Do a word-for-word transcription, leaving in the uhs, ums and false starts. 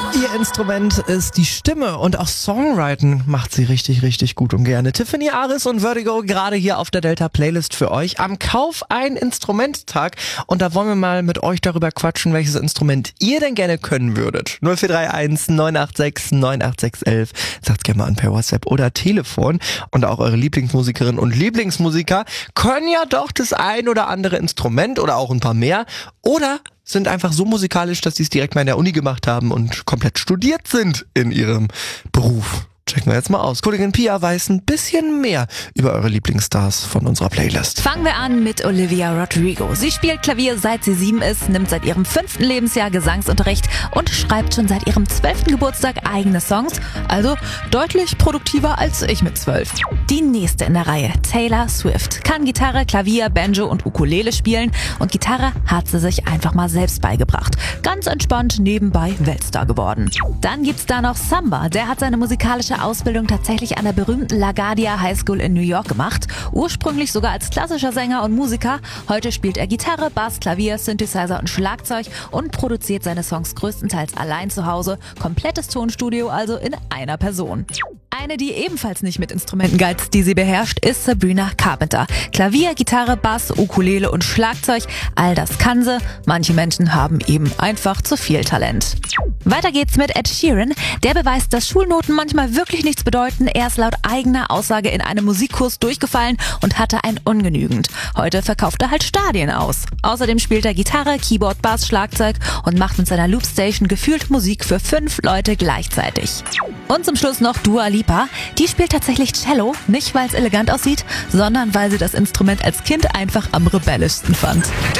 Ihr Instrument ist die Stimme und auch Songwriting macht sie richtig, richtig gut und gerne. Tiffany Aris und Vertigo gerade hier auf der Delta Playlist für euch am Kauf ein Instrument-Tag. Und da wollen wir mal mit euch darüber quatschen, welches Instrument ihr denn gerne können würdet. null vier drei eins neun acht sechs neun acht sechs eins eins. Sagt's gerne mal an per WhatsApp oder Telefon. Und auch eure Lieblingsmusikerinnen und Lieblingsmusiker können ja doch das ein oder andere Instrument oder auch ein paar mehr. Oder sind einfach so musikalisch, dass sie es direkt mal in der Uni gemacht haben und komplett studiert sind in ihrem Beruf. Checken wir jetzt mal aus. Kollegin Pia weiß ein bisschen mehr über eure Lieblingsstars von unserer Playlist. Fangen wir an mit Olivia Rodrigo. Sie spielt Klavier seit sie sieben ist, nimmt seit ihrem fünften Lebensjahr Gesangsunterricht und schreibt schon seit ihrem zwölften Geburtstag eigene Songs. Also deutlich produktiver als ich mit zwölf. Die nächste in der Reihe, Taylor Swift. Kann Gitarre, Klavier, Banjo und Ukulele spielen und Gitarre hat sie sich einfach mal selbst beigebracht. Ganz entspannt nebenbei Weltstar geworden. Dann gibt's da noch Samba. Der hat seine musikalische Ausbildung tatsächlich an der berühmten LaGuardia High School in New York gemacht. Ursprünglich sogar als klassischer Sänger und Musiker. Heute spielt er Gitarre, Bass, Klavier, Synthesizer und Schlagzeug und produziert seine Songs größtenteils allein zu Hause. Komplettes Tonstudio also in einer Person. Eine, die ebenfalls nicht mit Instrumenten geizt, die sie beherrscht, ist Sabrina Carpenter. Klavier, Gitarre, Bass, Ukulele und Schlagzeug, all das kann sie. Manche Menschen haben eben einfach zu viel Talent. Weiter geht's mit Ed Sheeran. Der beweist, dass Schulnoten manchmal wirklich nichts bedeuten. Er ist laut eigener Aussage in einem Musikkurs durchgefallen und hatte ein Ungenügend. Heute verkauft er halt Stadien aus. Außerdem spielt er Gitarre, Keyboard, Bass, Schlagzeug und macht mit seiner Loopstation gefühlt Musik für fünf Leute gleichzeitig. Und zum Schluss noch Dua Lipa. Die spielt tatsächlich Cello, nicht weil es elegant aussieht, sondern weil sie das Instrument als Kind einfach am rebellischsten fand.